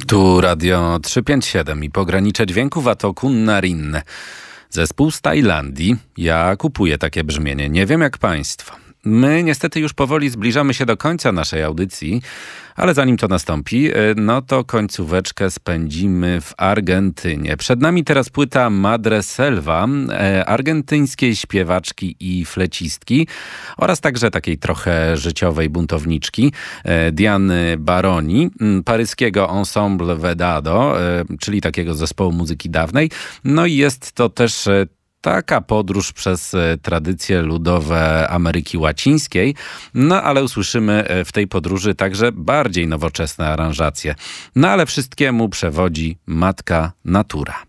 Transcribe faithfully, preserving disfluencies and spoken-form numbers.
Tu Radio trzysta pięćdziesiąt siedem i pogranicze dźwięków, a to Kunnarin. Zespół z Tajlandii. Ja kupuję takie brzmienie. Nie wiem jak państwo. My niestety już powoli zbliżamy się do końca naszej audycji, ale zanim to nastąpi, no to końcóweczkę spędzimy w Argentynie. Przed nami teraz płyta Madre Selva, argentyńskiej śpiewaczki i flecistki oraz także takiej trochę życiowej buntowniczki Diany Baroni, paryskiego Ensemble Vedado, czyli takiego zespołu muzyki dawnej. No i jest to też taka podróż przez tradycje ludowe Ameryki Łacińskiej, no ale usłyszymy w tej podróży także bardziej nowoczesne aranżacje. No ale wszystkiemu przewodzi matka natura.